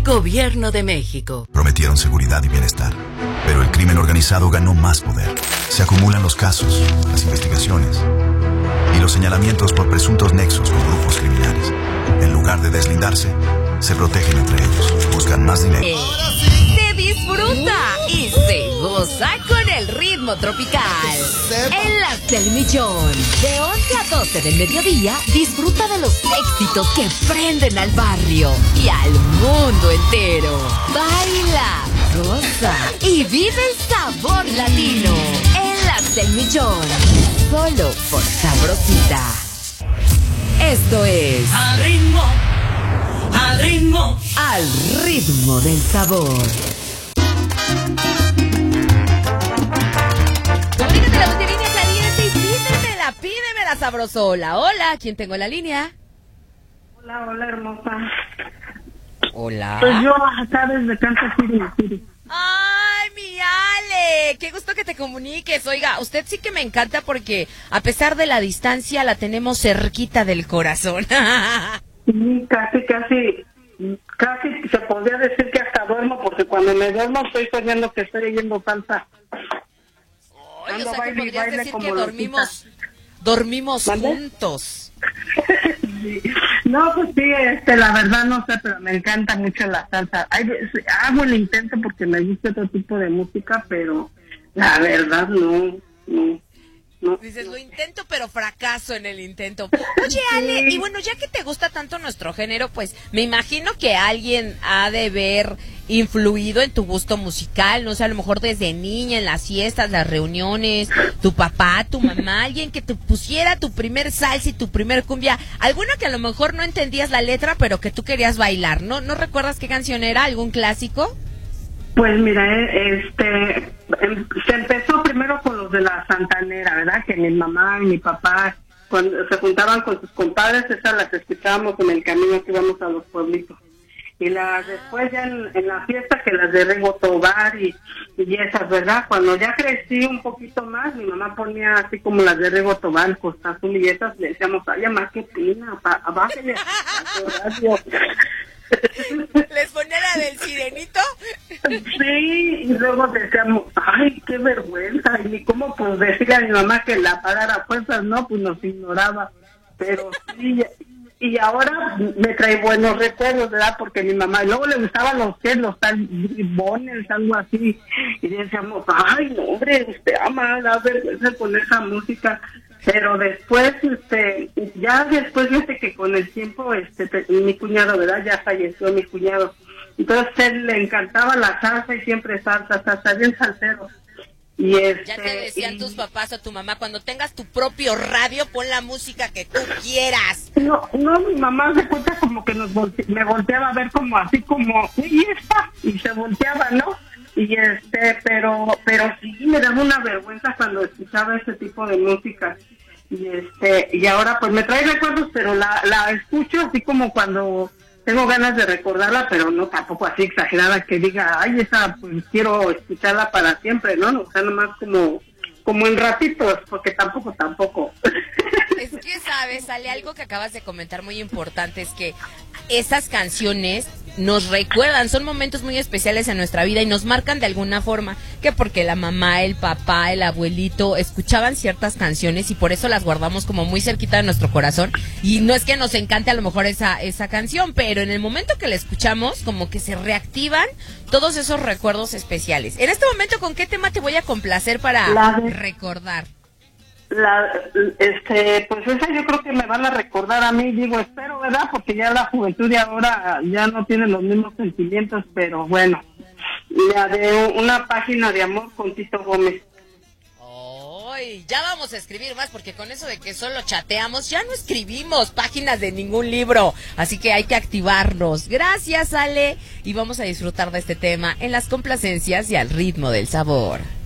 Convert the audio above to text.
Gobierno de México. Prometieron seguridad y bienestar, pero el crimen organizado ganó más poder. Se acumulan los casos, las investigaciones y los señalamientos por presuntos nexos con grupos criminales. En lugar de deslindarse, se protegen entre ellos, buscan más dinero. Se disfruta y se goza con el ritmo tropical. En las del millón, de 11 a 12 del mediodía, disfruta de los éxitos que prenden al barrio y al mundo entero. Baila, goza y vive el sabor latino. En las del millón, solo por Sabrosita. Esto es Al ritmo, al ritmo, al ritmo del sabor. Comunícate la multilínea caliente y pídemela sabrosola. Hola, ¿quién tengo en la línea? Hola, hermosa. Hola. Pues yo acá desde Kansas City. ¡Ay, mi Ale! ¡Qué gusto que te comuniques! Oiga, usted sí que me encanta porque a pesar de la distancia la tenemos cerquita del corazón. Sí, casi se podría decir que hasta duermo, porque cuando me duermo estoy soñando que estoy yendo salsa. Oye, o sea que podrías decir que dormimos ¿Mande? juntos. Sí. No, pues sí, la verdad no sé, pero me encanta mucho la salsa. Hago el intento porque me gusta otro tipo de música, pero la verdad no. Dices, lo intento, pero fracaso en el intento. Oye, Ale, y bueno, ya que te gusta tanto nuestro género, pues me imagino que alguien ha de haber influido en tu gusto musical, no sé, a lo mejor desde niña, en las fiestas, las reuniones, tu papá, tu mamá, alguien que te pusiera tu primer salsa y tu primer cumbia, alguna que a lo mejor no entendías la letra, pero que tú querías bailar, ¿no? ¿No recuerdas qué canción era? ¿Algún clásico? Pues mira, se empezó primero con los de la Santanera, ¿verdad? Que mi mamá y mi papá, cuando se juntaban con sus compadres, esas las escuchábamos en el camino que íbamos a los pueblitos. Y después ya en la fiesta, que las de Rigo Tobar y esas, ¿verdad? Cuando ya crecí un poquito más, mi mamá ponía así como las de Rigo Tobar, Costa Azul y esas, le decíamos, ay, mamá, qué pena, bájale a radio. ¿Les ponía la del sirenito? Sí, y luego decíamos, ay, qué vergüenza, y ni cómo pues decirle a mi mamá que la pagara a fuerzas, no, pues nos ignoraba, pero sí, y ahora me trae buenos recuerdos, ¿verdad? Porque mi mamá, luego le gustaban los bribones, algo así, y decíamos, ay, no, hombre, ama, da vergüenza con esa música. Pero después, ya después, fíjate que con el tiempo, mi cuñado, ¿verdad? Ya falleció mi cuñado. Entonces, él le encantaba la salsa y siempre salsa, bien salsero. Y ya te decían tus papás o tu mamá, cuando tengas tu propio radio, pon la música que tú quieras. No, mi mamá se cuenta como que me volteaba a ver como así como, ¿y esta? Y se volteaba, ¿no? Y pero sí me daba una vergüenza cuando escuchaba ese tipo de música. Y ahora pues me trae recuerdos, pero la escucho así como cuando tengo ganas de recordarla, pero no tampoco así exagerada que diga, ay, esa pues quiero escucharla para siempre, ¿no? O sea, nomás como en ratitos, porque tampoco. Es que, ¿sabes? Sale algo que acabas de comentar muy importante, es que esas canciones nos recuerdan, son momentos muy especiales en nuestra vida y nos marcan de alguna forma, que porque la mamá, el papá, el abuelito escuchaban ciertas canciones y por eso las guardamos como muy cerquita de nuestro corazón, y no es que nos encante a lo mejor esa canción, pero en el momento que la escuchamos como que se reactivan todos esos recuerdos especiales. En este momento, ¿con qué tema te voy a complacer para recordar? Pues esa yo creo que me van a recordar a mí, digo, espero, ¿verdad? Porque ya la juventud de ahora ya no tiene los mismos sentimientos, pero bueno, la de Una página de amor con Tito Gómez. ¡Ay! Ya vamos a escribir más, porque con eso de que solo chateamos, ya no escribimos páginas de ningún libro, así que hay que activarnos. Gracias, Ale, y vamos a disfrutar de este tema en las complacencias y al ritmo del sabor.